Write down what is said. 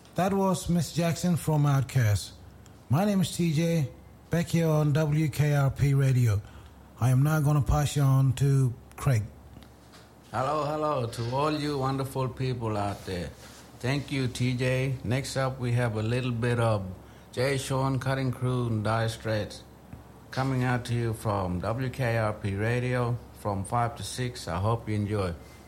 That was Miss Jackson from Outkast. My name is TJ, back here on WKRP Radio. I am now going to pass you on to Craig. Hello to all you wonderful people out there. Thank you, TJ. Next up, we have a little bit of Jay Sean, Cutting Crew, and Dire Straits coming out to you from WKRP Radio from 5 to 6. I hope you enjoy.